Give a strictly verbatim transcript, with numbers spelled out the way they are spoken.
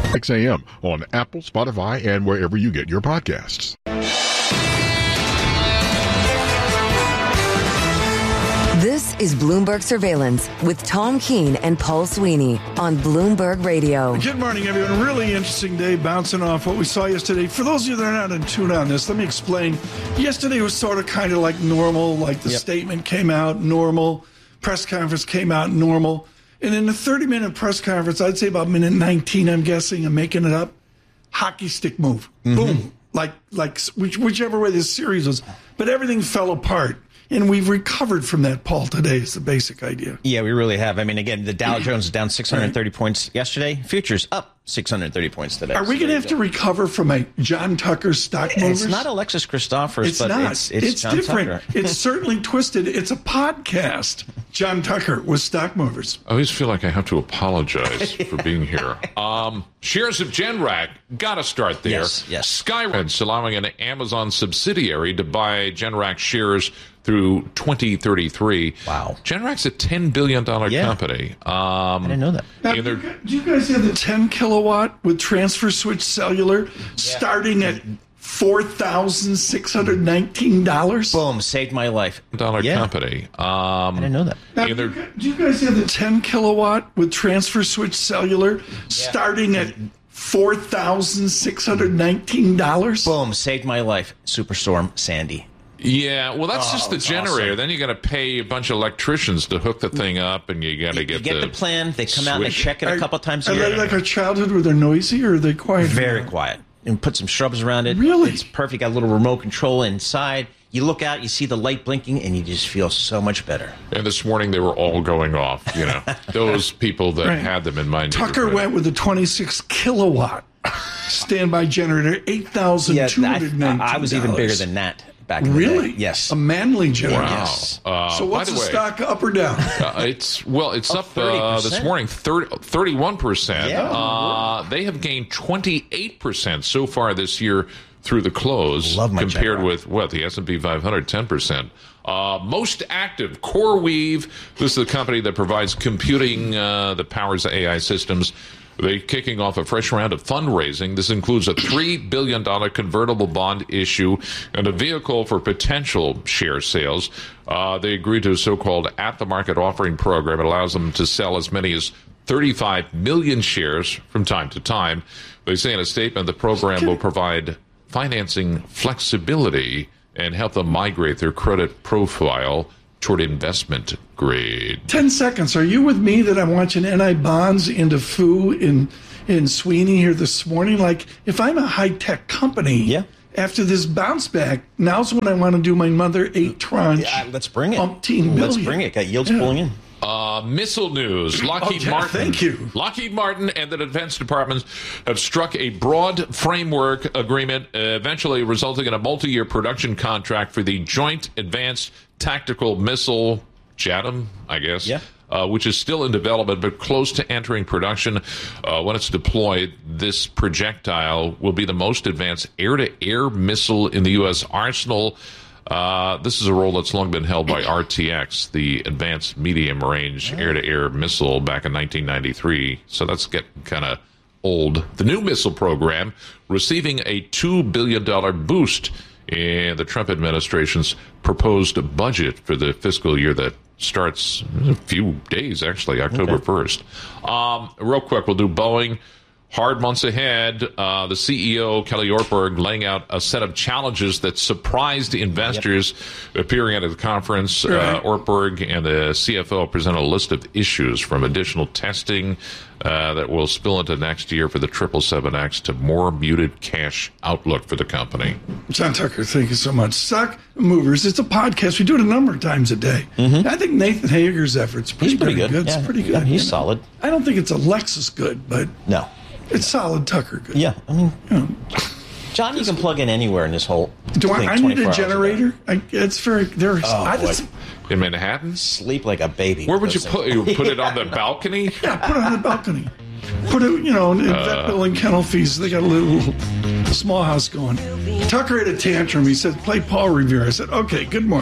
six a.m. on Apple, Spotify, and wherever you get your podcasts. This is Bloomberg Surveillance with Tom Keene and Paul Sweeney on Bloomberg Radio. Good morning, everyone. Really interesting day, bouncing off what we saw yesterday. For those of you that are not in tune on this, let me explain. Yesterday was sort of kind of like normal, like the yep. statement came out normal, press conference came out normal. And in the thirty-minute press conference, I'd say about minute nineteen, I'm guessing, I'm making it up, hockey stick move. Mm-hmm. Boom. Like, like which, whichever way this series was. But everything fell apart. And we've recovered from that, Paul, today is the basic idea. Yeah, we really have. I mean, again, the Dow Jones is down six hundred thirty right. points yesterday. Futures up six hundred thirty points today. Are we so going to have go. to recover from a John Tucker stock movers? It's not Alexis Christophers, it's but not. it's, it's, it's John different. Tucker. It's certainly twisted. It's a podcast. John Tucker with stock movers. I always feel like I have to apologize for being here. Um, shares of Generac, got to start there. Yes, yes. Skyrockets allowing an Amazon subsidiary to buy Generac shares through twenty thirty-three. Wow. Generac's a ten billion dollars yeah. company. Um, I didn't know that. Now, do, you, do you guys have the ten kilowatt with transfer switch cellular yeah. starting at four thousand six hundred nineteen dollars? Boom, saved my life. Dollar yeah. company. Um, I didn't know that. Now, do, you, do you guys have the ten kilowatt with transfer switch cellular yeah. starting at four thousand six hundred nineteen dollars? Boom, saved my life. Superstorm Sandy. Yeah, well, that's oh, just the generator. Awesome. Then you got to pay a bunch of electricians to hook the thing up, and you got to get, you get the, the plan. They come switch. out and they check it a couple times a are year. Are they like our childhood where they're noisy, or are they quiet? Very quiet. And put some shrubs around it. Really? It's perfect. Got a little remote control inside. You look out, you see the light blinking, and you just feel so much better. And this morning they were all going off. You know, those people that right. had them in mind. Tucker went with a twenty-six kilowatt standby generator, eight thousand two hundred nineteen dollars. I, I was even bigger than that. Back in really? The day. Yes. A manly generator. Wow. Yes. Uh, so what's the, the way, stock up or down? uh, it's well, it's up, up uh, this morning thirty-one percent. Yeah. Uh, they have gained twenty-eight percent so far this year through the close, Love my compared generator. with what the S and P five hundred, ten percent. Uh, most active, CoreWeave. This is the company that provides computing uh, that powers the A I systems. They're kicking off a fresh round of fundraising. This includes a three billion dollars convertible bond issue and a vehicle for potential share sales. Uh, they agreed to a so-called at-the-market offering program. It allows them to sell as many as thirty-five million shares from time to time. They say in a statement the program will provide financing flexibility and help them migrate their credit profile toward investment grade. Ten seconds. Are you with me that I'm watching N I bonds into F U in in Sweeney here this morning? Like, if I'm a high-tech company, yeah. after this bounce back, now's when I want to do my mother eight tranche. Yeah, let's bring it. Umpteen Let's million. bring it. Got yields yeah. pulling in. Uh, missile news. Lockheed oh, yeah, Martin. Thank you. Lockheed Martin and the Defense Department have struck a broad framework agreement, uh, eventually resulting in a multi-year production contract for the Joint Advanced Tactical Missile, JATM, I guess, yeah. uh, which is still in development but close to entering production. Uh, when it's deployed, this projectile will be the most advanced air-to-air missile in the U S arsenal. Uh, this is a role that's long been held by R T X, the Advanced Medium Range Air-to-Air Missile, back in nineteen ninety-three. So that's getting kind of old. The new missile program receiving a two billion dollars boost in the Trump administration's proposed budget for the fiscal year that starts in a few days, actually, October okay. first. Um, real quick, we'll do Boeing. Hard months ahead. Uh, the C E O, Kelly Ortberg, laying out a set of challenges that surprised investors yep. appearing at the conference. Right. Uh, Ortberg and the C F O presented a list of issues from additional testing uh, that will spill into next year for the triple seven X to more muted cash outlook for the company. John Tucker, thank you so much. Stock Movers, it's a podcast. We do it a number of times a day. Mm-hmm. I think Nathan Hager's effort's pretty, he's pretty good. good. It's yeah. pretty good. Yeah, he's you know? solid. I don't think it's a Lexus good, but no. It's solid Tucker good. Yeah, I mean, you know, John, you can plug in anywhere in this whole. Do I, I need a generator? I, it's very. There's. Oh, I boy. just, in Manhattan? Sleep like a baby. Where would you put you put it on the balcony? Yeah, put it on the balcony. Put it, you know, in uh, Vet Bill and Kennel Fees. They got a little small house going. Tucker had a tantrum. He said, "Play Paul Revere." I said, "Okay, good morning."